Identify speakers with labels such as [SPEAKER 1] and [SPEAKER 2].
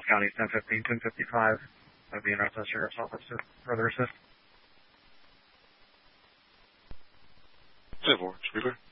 [SPEAKER 1] County 1015, 1055. That'd be in our Sheriff's Office to further assist.
[SPEAKER 2] 10-4, speaker.